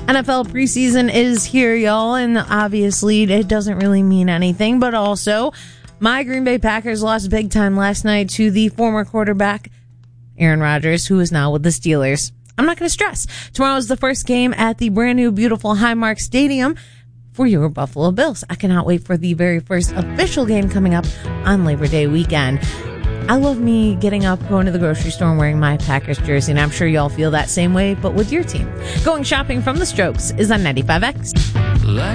NFL preseason is here, y'all, and obviously it doesn't really mean anything, but also my Green Bay Packers lost big time last night to the former quarterback, Aaron Rodgers, who is now with the Steelers. I'm not going to stress. Tomorrow is the first game at the brand new, beautiful Highmark Stadium for your Buffalo Bills. I cannot wait for the very first official game coming up on Labor Day weekend. I love me getting up, going to the grocery store, and wearing my Packers jersey, and I'm sure y'all feel that same way, but with your team. Going shopping from the Strokes is on 95X.